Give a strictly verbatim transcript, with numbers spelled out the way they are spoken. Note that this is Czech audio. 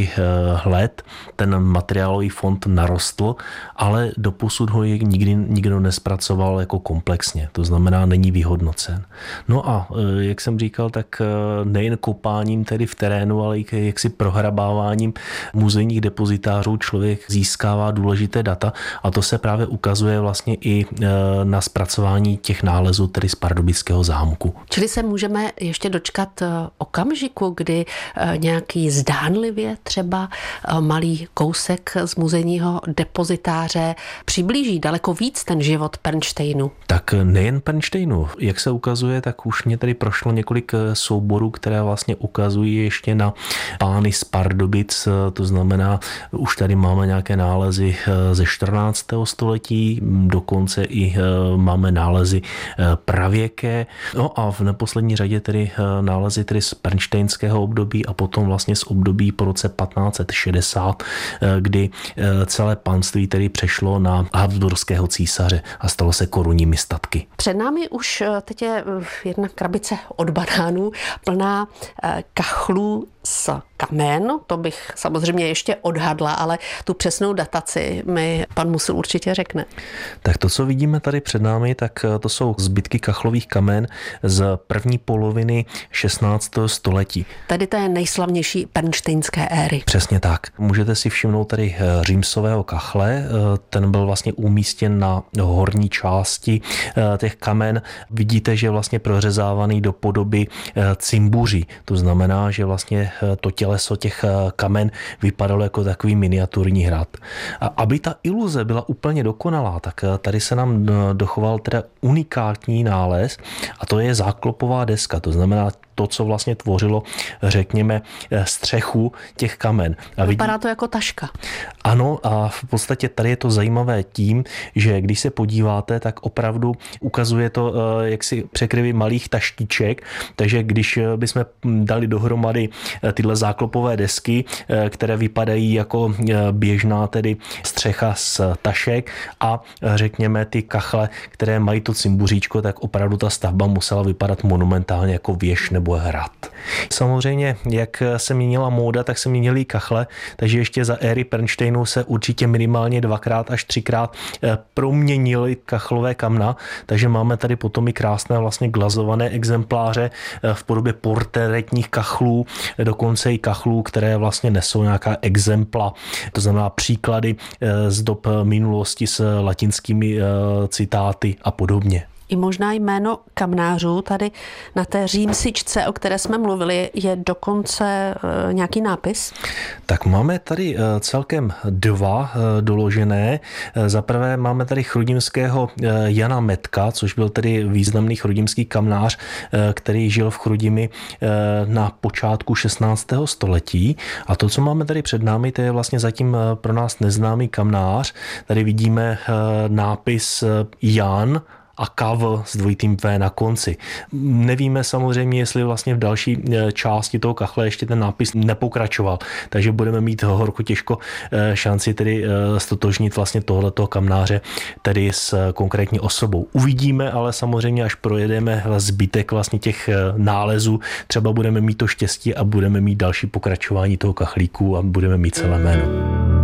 několika let ten materiálový fond narostl, ale doposud ho nikdy nikdo nespracoval jako komplexně. To znamená, není vyhodnocen. No a jak jsem říkal, tak nejen kopáním tedy v terénu, ale i jaksi prohrabáváním muzejních depozitářů člověk získává důležité data a to se právě ukazuje vlastně i na zpracování těch nálezů tedy z Pardubického zámku. Čili se můžeme ještě dočkat okamžiku, kdy nějaký zdánlivě třeba malý kousek z muzejního depozitáře přiblíží daleko víc ten život Pernštějnu. Tak nejen Pernštějnu. Jak se ukazuje, tak už mě tady prošlo několik souborů, které vlastně ukazují ještě na pány z Pardubic. To znamená, už tady máme nějaké nálezy ze čtrnáctého století, dokonce i máme nálezy pravěké. No a v neposlední řadě tedy nálezy tedy z pernštejnského období a potom vlastně z období po roce patnáct set šedesát, kdy celé panství tedy přešlo na habsburského císaře a stalo se korunními statky. Před námi už teď je jedna krabice od banánů plná kachlů z kamen. To bych samozřejmě ještě odhadla, ale tu přesnou dataci mi pan Musil určitě řekne. Tak to, co vidíme tady před námi, tak to jsou zbytky kachlových kamen z první poloviny šestnáctého století. Tady to je nejslavnější pernštejnské éry. Přesně tak. Můžete si všimnout tady římsového kachle. Ten byl vlastně umístěn na horní části těch kamen. Vidíte, že je vlastně prořezávaný do podoby cimbuří. To znamená, že vlastně to těleso těch kamen vypadalo jako takový miniaturní hrad. A aby ta iluze byla úplně dokonalá, tak tady se nám dochoval teda unikátní nález a to je záklopová deska. To znamená to, co vlastně tvořilo, řekněme, střechu těch kamen. A vypadá vidí... to jako taška. Ano, a v podstatě tady je to zajímavé tím, že když se podíváte, tak opravdu ukazuje to jaksi překryvy malých taštiček, takže když bychom dali dohromady tyhle záklopové desky, které vypadají jako běžná tedy střecha z tašek a řekněme ty kachle, které mají to cimbuříčko, tak opravdu ta stavba musela vypadat monumentálně jako věž nebo hrad. Samozřejmě, jak se měnila móda, tak se měnily kachle, takže ještě za éry Pernštějnu se určitě minimálně dvakrát až třikrát proměnily kachlové kamna, takže máme tady potom i krásné vlastně glazované exempláře v podobě portrétních kachlů, dokonce i kachlů, které vlastně nesou nějaká exempla, to znamená příklady z dob minulosti s latinskými citáty a podobně. I možná jméno kamnářů tady na té římsičce, o které jsme mluvili, je dokonce nějaký nápis? Tak máme tady celkem dva doložené. Za prvé máme tady chrudimského Jana Metka, což byl tedy významný chrudimský kamnář, který žil v Chrudimi na počátku šestnáctého století. A to, co máme tady před námi, to je vlastně zatím pro nás neznámý kamnář. Tady vidíme nápis Jan a Kav s dvojitým V na konci. Nevíme samozřejmě, jestli vlastně v další části toho kachle ještě ten nápis nepokračoval, takže budeme mít horko těžko šanci tedy stotožnit vlastně tohletoho kamnáře tedy s konkrétní osobou. Uvidíme, ale samozřejmě, až projedeme zbytek vlastně těch nálezů, třeba budeme mít to štěstí a budeme mít další pokračování toho kachlíku a budeme mít celé jméno.